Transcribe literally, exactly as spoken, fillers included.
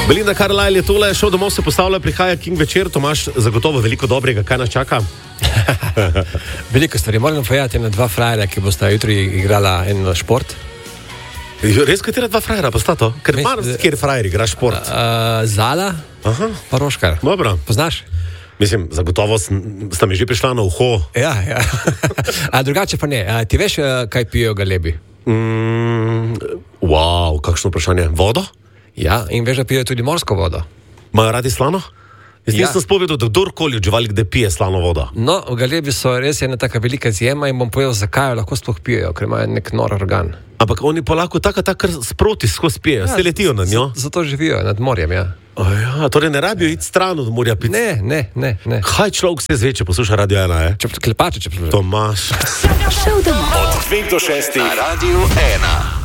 Belinda Carlisle je tole, šel domov se postavlja, prihaja King večer, Tomaž, zagotovo veliko dobrega, kaj nas čaka? Veliko stvari, moram povedati na dva frajerja, ki bosta jutri igrala en šport. Res, katera dva frajera pa sta to? Ker mar, kjer frajer igra šport? Uh, Zala, Aha. Pa Roškar. Dobro. Poznaš? Mislim, zagotovo sta mi že prišla na uho. Ja, ja. A drugače pa ne. A, ti veš, kaj pijejo galebi? Mm, wow, kakšno vprašanje. Vodo? Ja, in veš, da pijejo tudi morsko vodo. Imajo radi slano? Jaz Ja. nisem spovedal, da kdorkoli od živali, kde pije slano vodo. No, galebi so res ena taka velika izjema in bom povedal, zakaj jo lahko sploh pijejo, ker imajo nek nor organ. Ampak oni pa lahko tako, tako sproti skozi pijejo, ja, se letijo na njo. Zato živijo nad morjem, ja. O ja, torej ne rabijo iti stran od morja piti. Ne, ne, ne, ne. Kaj človek se zve, če posluša Radio ena, je? Če klepače, če posluša. Tomaž. Šel domov. Od dveh do šestih na Radio ena.